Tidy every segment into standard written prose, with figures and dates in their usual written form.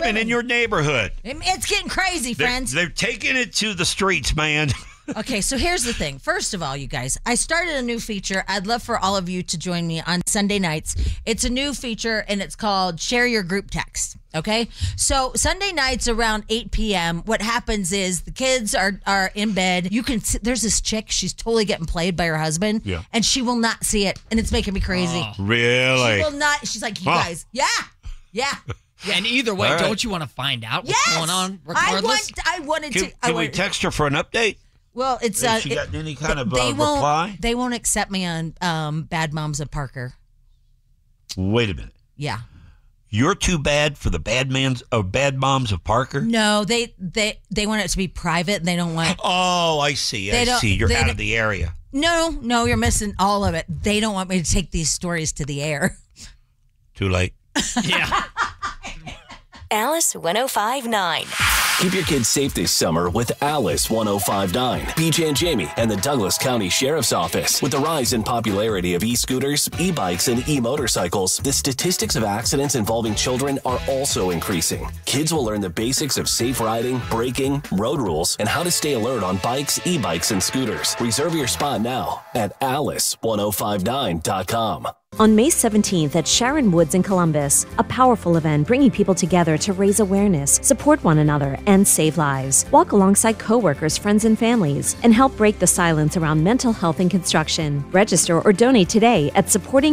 women in your neighborhood. It's getting crazy, friends. They're taking it to the streets, man. Okay, so here's the thing. First of all, you guys, I started a new feature. I'd love for all of you to join me on Sunday nights. It's a new feature, and it's called Share Your Group Text. Okay? So Sunday nights around 8 p.m., what happens is the kids are in bed. There's this chick. She's totally getting played by her husband, and she will not see it, and it's making me crazy. Really? She will not. She's like, you guys, yeah. And either way, don't you want to find out what's going on regardless? I wanted to. Can we text her for an update? Well, it's Has she gotten any kind of reply? They won't accept me on Bad Moms of Parker. Wait a minute. Yeah. You're too bad for the Bad Moms of Parker? No, they want it to be private. They don't want. Oh, I see. I see. You're out of the area. No, you're missing all of it. They don't want me to take these stories to the air. Too late. Yeah. Alice 105.9. Keep your kids safe this summer with Alice 105.9. BJ and Jamie and the Douglas County Sheriff's Office. With the rise in popularity of e-scooters, e-bikes, and e-motorcycles, the statistics of accidents involving children are also increasing. Kids will learn the basics of safe riding, braking, road rules, and how to stay alert on bikes, e-bikes, and scooters. Reserve your spot now at alice1059.com. On May 17th at Sharon Woods in Columbus, a powerful event bringing people together to raise awareness, support one another, and save lives. Walk alongside coworkers, friends, and families, and help break the silence around mental health in construction. Register or donate today at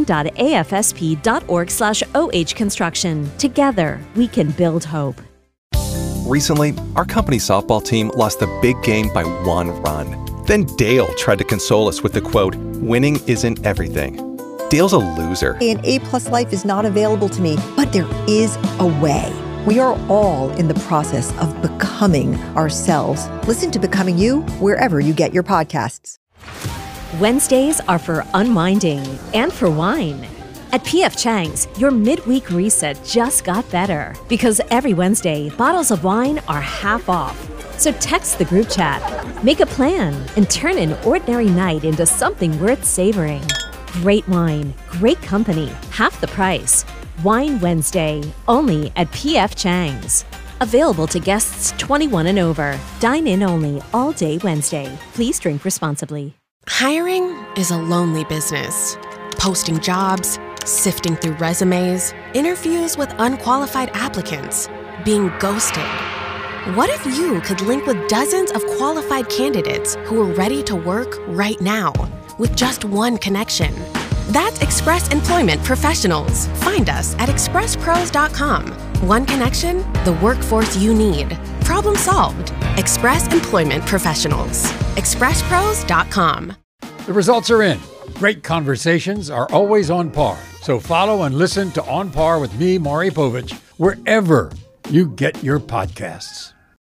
supporting.afsp.org/OH Construction. Together, we can build hope. Recently, our company softball team lost the big game by 1 run. Then Dale tried to console us with the quote, "Winning isn't everything." Dale's a loser. An A-plus life is not available to me, but there is a way. We are all in the process of becoming ourselves. Listen to Becoming You wherever you get your podcasts. Wednesdays are for unwinding and for wine. At P.F. Chang's, your midweek reset just got better because every Wednesday, bottles of wine are half off. So text the group chat, make a plan, and turn an ordinary night into something worth savoring. Great wine, great company, half the price. Wine Wednesday, only at P.F. Chang's. Available to guests 21 and over. Dine in only all day Wednesday. Please drink responsibly. Hiring is a lonely business. Posting jobs, sifting through resumes, interviews with unqualified applicants, being ghosted. What if you could link with dozens of qualified candidates who are ready to work right now with just one connection? That's Express Employment Professionals. Find us at expresspros.com. One connection, the workforce you need. Problem solved. Express Employment Professionals. expresspros.com. The results are in. Great conversations are always on par. So follow and listen to On Par with me, Maury Povich, wherever you get your podcasts.